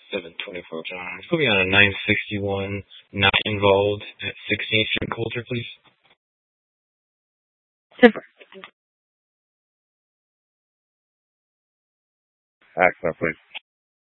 724 John. Put me on a 961, not involved at 16th Street, Coulter, please. Super. Accent, please.